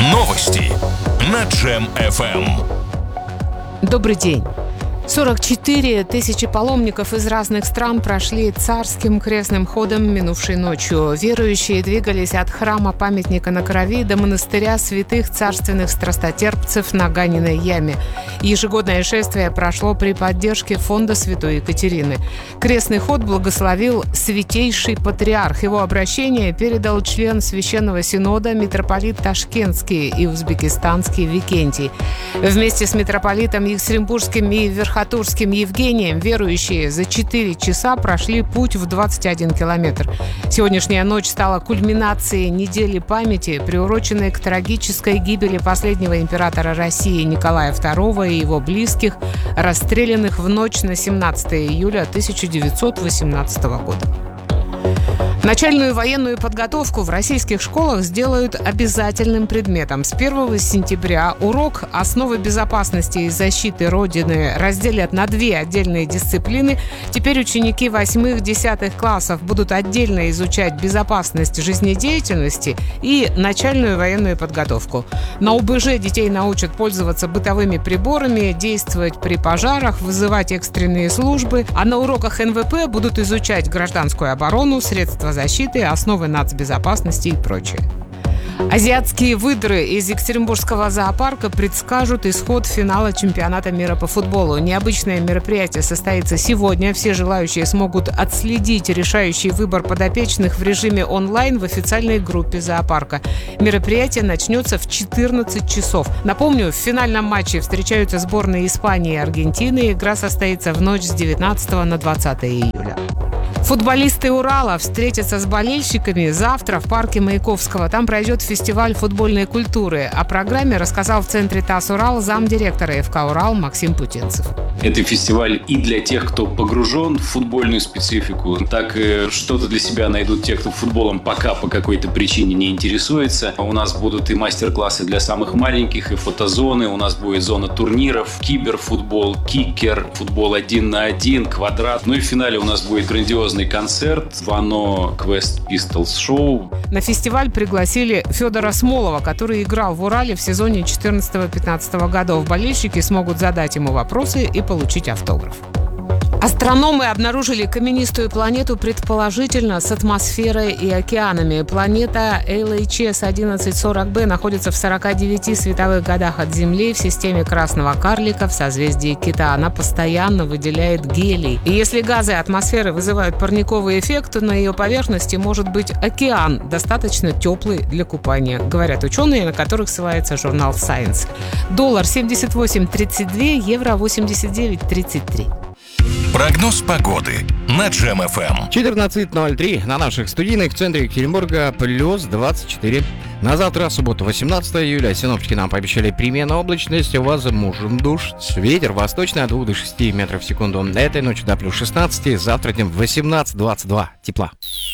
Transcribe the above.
Новости на Джем FM. Добрый день. 44 тысячи паломников из разных стран прошли царским крестным ходом минувшей ночью. Верующие двигались от храма-памятника на Крови до монастыря святых царственных страстотерпцев на Ганиной яме. Ежегодное шествие прошло при поддержке фонда Святой Екатерины. Крестный ход благословил Святейший Патриарх. Его обращение передал член Священного Синода митрополит Ташкентский и узбекистанский Викентий. Вместе с митрополитом Екатеринбургским и Верхотурским Евгением верующие за 4 часа прошли путь в 21 километр. Сегодняшняя ночь стала кульминацией недели памяти, приуроченной к трагической гибели последнего императора России Николая II и его близких, расстрелянных в ночь на 17 июля 1918 года. Начальную военную подготовку в российских школах сделают обязательным предметом. С 1 сентября урок «Основы безопасности и защиты Родины» разделят на 2 отдельные дисциплины. Теперь ученики 8-10 классов будут отдельно изучать безопасность жизнедеятельности и начальную военную подготовку. На ОБЖ детей научат пользоваться бытовыми приборами, действовать при пожарах, вызывать экстренные службы. А на уроках НВП будут изучать гражданскую оборону, средства защиты, основы нацбезопасности и прочее. Азиатские выдры из Екатеринбургского зоопарка предскажут исход финала чемпионата мира по футболу. Необычное мероприятие состоится сегодня. Все желающие смогут отследить решающий выбор подопечных в режиме онлайн в официальной группе зоопарка. Мероприятие начнется в 14 часов. Напомню, в финальном матче встречаются сборные Испании и Аргентины. Игра состоится в ночь с 19 на 20 июля. Футболисты Урала встретятся с болельщиками завтра в парке Маяковского. Там пройдет фестиваль футбольной культуры. О программе рассказал в центре ТАСС «Урал» замдиректора ФК «Урал» Максим Путинцев. Это фестиваль и для тех, кто погружен в футбольную специфику, так и что-то для себя найдут те, кто футболом пока по какой-то причине не интересуется. У нас будут и мастер-классы для самых маленьких, и фотозоны. У нас будет зона турниров, киберфутбол, кикер, футбол 1 на 1, квадрат. Ну и в финале у нас будет грандиозный концерт «Вано Quest Pistols Show». На фестиваль пригласили Федора Смолова, который играл в Урале в сезоне 14-15 годов. Болельщики смогут задать ему вопросы и получить автограф. Астрономы обнаружили каменистую планету, предположительно, с атмосферой и океанами. Планета LHS 1140b находится в 49 световых годах от Земли в системе Красного Карлика в созвездии Кита. Она постоянно выделяет гелий. И если газы атмосферы вызывают парниковый эффект, то на ее поверхности может быть океан, достаточно теплый для купания, говорят ученые, на которых ссылается журнал Science. Доллар 78.32, евро 89.33. Прогноз погоды на Джем FM. 14:03 на наших студийных в центре Екатеринбурга плюс 24. На завтра, суббота, 18 июля, синоптики нам пообещали переменную облачность, возможен дождь, ветер восточный от 2 до 6 метров в секунду. Этой ночью до плюс 16, завтра днем 18-22 тепла.